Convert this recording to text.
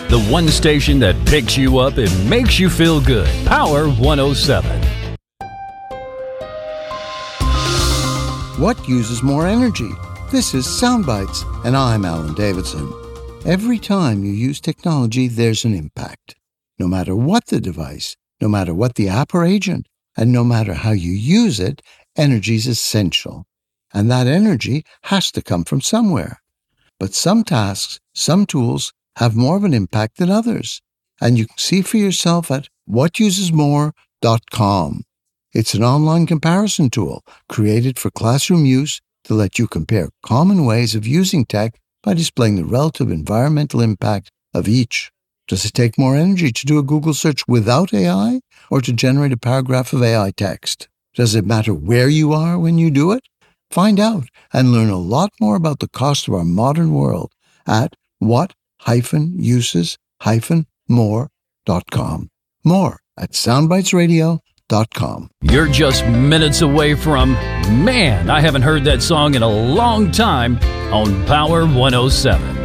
The one station that picks you up and makes you feel good. Power 107. What uses more energy? This is Soundbites, and I'm Alan Davidson. Every time you use technology, there's an impact. No matter what the device, no matter what the app or agent, and no matter how you use it, energy is essential. And that energy has to come from somewhere. But some tasks, some tools, have more of an impact than others. And you can see for yourself at whatusesmore.com. It's an online comparison tool created for classroom use to let you compare common ways of using tech by displaying the relative environmental impact of each. Does it take more energy to do a Google search without AI or to generate a paragraph of AI text? Does it matter where you are when you do it? Find out and learn a lot more about the cost of our modern world at what-uses-more.com. More at soundbitesradio.com. You're just minutes away from, man, I haven't heard that song in a long time on Power 107.